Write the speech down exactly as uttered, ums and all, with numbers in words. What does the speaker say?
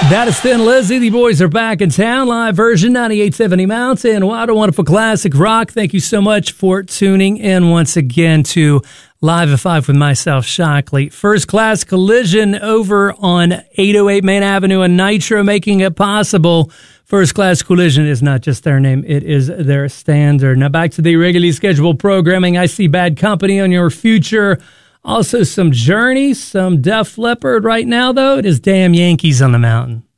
That is Thin Lizzy. The boys are back in town. Live version, ninety-eight seventy Mountain. What a wonderful classic rock. Thank you so much for tuning in once again to Live at five with myself, Shockley. First Class Collision over on eight oh eight Main Avenue in Nitro, making it possible. First Class Collision is not just their name, it is their standard. Now back to the regularly scheduled programming. I see Bad Company on your future. Also some Journey, some Def Leppard. Right now, though, it is Damn Yankees on the Mountain.